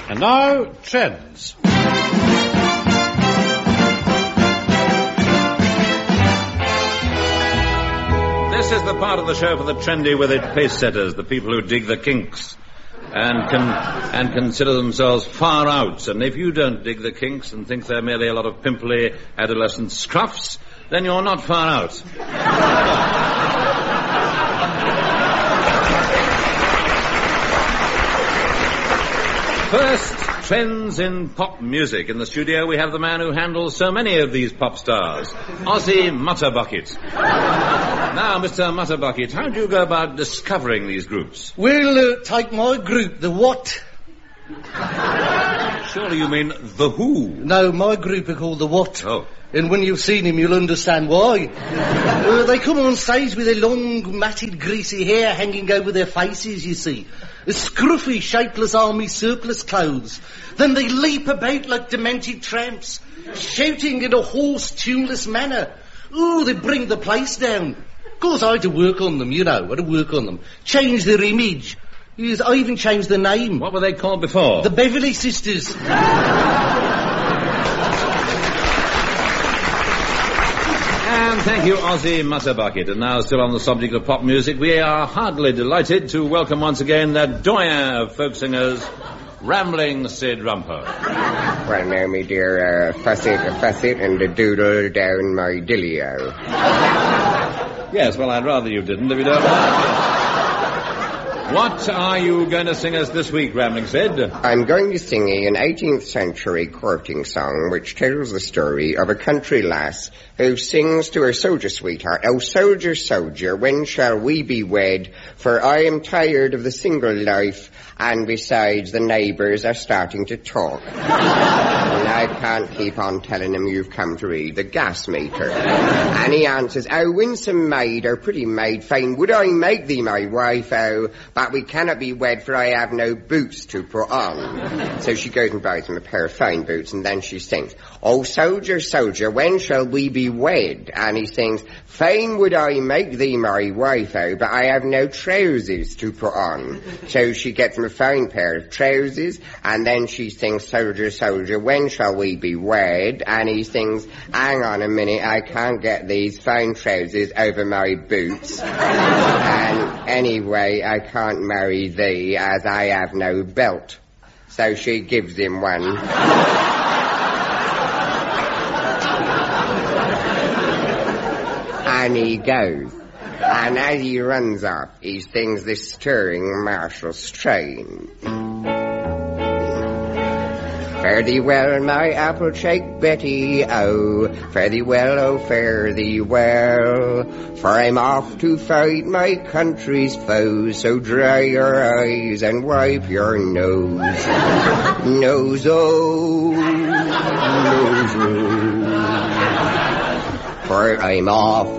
And now, trends. This is the part of the show for the trendy with it pace-setters, the people who dig the kinks and consider themselves far out. And if you don't dig the kinks and think they're merely a lot of pimply adolescent scruffs, then you're not far out. First, trends in pop music. In the studio, we have the man who handles so many of these pop stars, Ozzy Mutterbucket. Now, Mr. Mutterbucket, how do you go about discovering these groups? Well, take my group, The What? Surely you mean The Who? No, my group are called The What. Oh. And when you've seen him, you'll understand why. They come on stage with their long, matted, greasy hair hanging over their faces, you see. Scruffy, shapeless army surplus clothes. Then they leap about like demented tramps, shouting in a hoarse, tuneless manner. Ooh, they bring the place down. Of course, I had to work on them, you know. I had to work on them. Change their image. Yes, I even changed the name. What were they called before? The Beverly Sisters. And thank you, Ozzy Mutterbucket. And now, still on the subject of pop music, we are heartily delighted to welcome once again that doyen of folk singers, Rambling Sid Rumpo. Well, now, me dear, fuss it, and the doodle down my dillio. Yes, well, I'd rather you didn't, if you don't mind. What are you going to sing us this week, Rambling Sid? I'm going to sing an 18th century courting song which tells the story of a country lass who sings to her soldier sweetheart, "Oh, soldier, soldier, when shall we be wed? For I am tired of the single life, and besides, the neighbours are starting to talk." And I can't keep on telling him you've come to read the gas meter. And he answers, "Oh, winsome maid, oh, pretty maid, fain would I make thee my wife, oh, but we cannot be wed, for I have no boots to put on." So she goes and buys him a pair of fine boots, and then she sings, "Oh, soldier, soldier, when shall we be wed?" And he sings, "Fain would I make thee my wife, oh, but I have no trousers to put on." So she gets him a fine pair of trousers, and then she sings, "Soldier, soldier, when shall we be wed?" And he sings, "Hang on a minute, I can't get these fine trousers over my boots. And anyway, I can't marry thee, as I have no belt." So she gives him one. And he goes. And as he runs off, he sings this stirring martial strain. "Fare thee well, my apple-cheeked Betty, oh, fare thee well, oh, fare thee well, for I'm off to fight my country's foes, so dry your eyes and wipe your nose." Nose, oh, nose, oh, for I'm off